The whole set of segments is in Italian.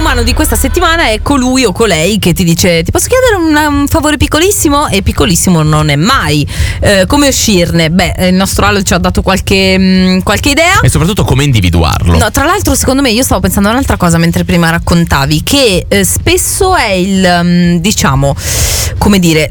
umano di questa settimana è colui o colei che ti dice: ti posso chiedere un favore piccolissimo? E piccolissimo non è mai. Come uscirne? Beh, il nostro Alo ci ha dato qualche idea. E soprattutto come individuarlo. No, tra l'altro secondo me, io stavo pensando a un'altra cosa mentre prima raccontavi, che spesso è il diciamo, come dire,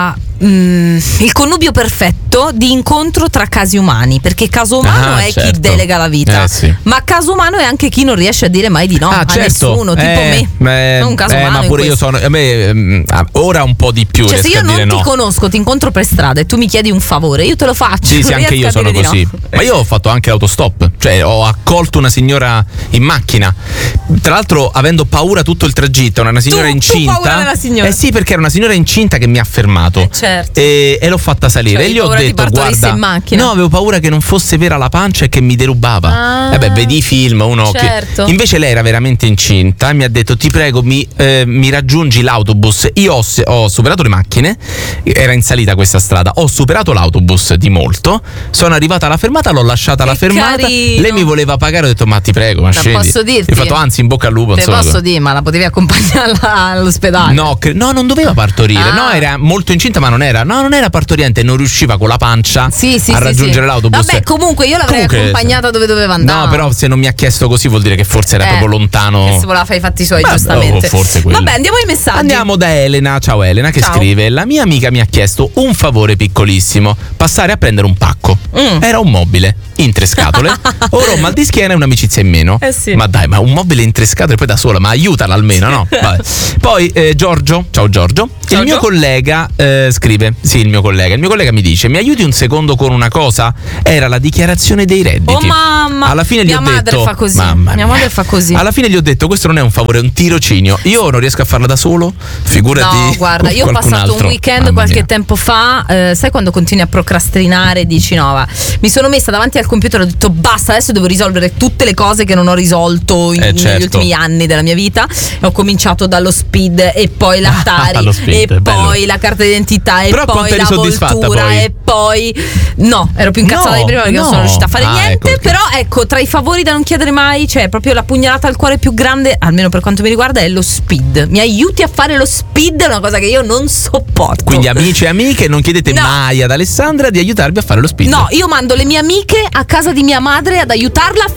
il connubio perfetto di incontro tra casi umani, perché caso umano è certo. chi delega la vita, sì. ma caso umano è anche chi non riesce a dire mai di no a certo. nessuno, tipo me. Sono un caso umano, ma pure io sono, a me ora un po' di più, cioè, se io a dire non no. ti conosco, ti incontro per strada e tu mi chiedi un favore, io te lo faccio. Sì, anche io sono così. No. Ma io ho fatto anche l'autostop, cioè ho accolto una signora in macchina, tra l'altro avendo paura tutto il tragitto, una signora incinta. paura della signora? Sì, perché era una signora incinta che mi ha fermato. Certo. E l'ho fatta salire, Cioè, e gli ho detto: guarda, in macchina. no, avevo paura che non fosse vera la pancia e che mi derubava. Vedi i film, uno certo. che... Invece lei era veramente incinta e mi ha detto: ti prego, mi raggiungi l'autobus. Io ho superato le macchine, era in salita questa strada, ho superato l'autobus di molto, sono arrivata alla fermata, l'ho lasciata alla fermata, carino. lei mi voleva pagare, ho detto: ma ti prego, ma scendi. Posso dirti? Ho fatto anzi in bocca al lupo. Te posso dire, ma la potevi accompagnarla all'ospedale? No, non doveva partorire. No, era molto incinta, ma non era partoriente, non riusciva con la pancia a raggiungere l'autobus. Vabbè, comunque io l'avrei accompagnata dove doveva andare. No, però se non mi ha chiesto così vuol dire che forse era proprio lontano. Che se voleva fare i fatti suoi, giustamente. Forse quello. Vabbè, andiamo ai messaggi. Andiamo da Elena. Ciao Elena, che scrive: la mia amica mi ha chiesto un favore piccolissimo, passare a prendere un pacco. Era un mobile in 3 scatole. Ora ho mal di schiena e un'amicizia in meno. Sì. Ma dai, ma un mobile in 3 scatole poi da sola, ma aiutala almeno, no? Vabbè. Poi Giorgio, ciao Giorgio. Ciao, il mio collega scrive: sì, il mio collega mi dice: mi aiuti un secondo con una cosa? Era la dichiarazione dei redditi. Oh mamma, alla fine mia gli ho madre detto, fa così. Mia madre fa così. Alla fine gli ho detto: questo non è un favore, è un tirocinio. Io non riesco a farla da solo. Figurati. No, guarda, io ho passato un weekend qualche tempo fa, sai quando continui a procrastinare e dici no, va. Mi sono messa davanti al computer e ho detto basta, adesso devo risolvere tutte le cose che non ho risolto negli ultimi anni della mia vita. Ho cominciato dallo SPID e poi l'Atari e poi la carta d'identità e però poi la voltura e poi no, ero più incazzata di prima perché non sono riuscita a fare niente. Però ecco, tra i favori da non chiedere mai, cioè proprio la pugnalata al cuore più grande, almeno per quanto mi riguarda, è lo SPID. Mi aiuti a fare lo SPID, è una cosa che io non sopporto. Quindi amici e amiche, non chiedete mai ad Alessandra di aiutarvi a fare lo SPID. No, io mando le mie amiche a casa di mia madre ad aiutarla a